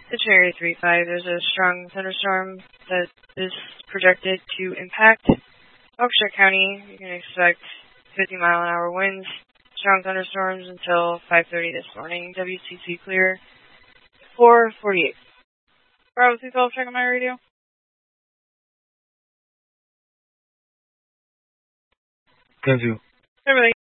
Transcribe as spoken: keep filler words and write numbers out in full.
Kitchen Area three five, there's a strong thunderstorm that is projected to impact Waukesha County. You can expect fifty mile an hour winds, strong thunderstorms until five thirty this morning. W C C clear, four forty-eight. Bravo three twelve, check on my radio. Thank you. Everybody.